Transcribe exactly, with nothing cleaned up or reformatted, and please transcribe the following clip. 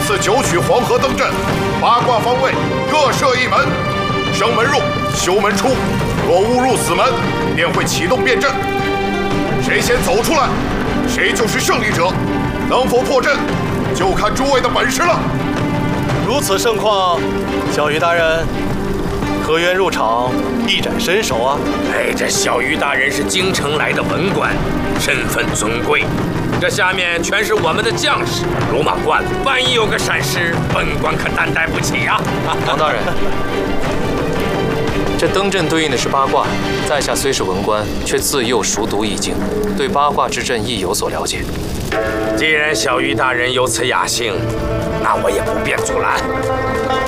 此九曲黄河灯阵，八卦方位各设一门，生门入，修门出。若误入此门，便会启动变阵。谁先走出来，谁就是胜利者。能否破阵，就看诸位的本事了。 如此盛况，小鱼大人可愿入场一展身手啊？ 哎，这小鱼大人是京城来的文官，身份尊贵。这下面全是我们的将士，鲁莽惯了，万一有个闪失，本官可担待不起呀！ 王大人，这灯阵对应的是八卦，在下虽是文官，却自幼熟读易经，对八卦之阵亦有所了解。 既然小鱼大人有此雅兴，那我也不便阻拦。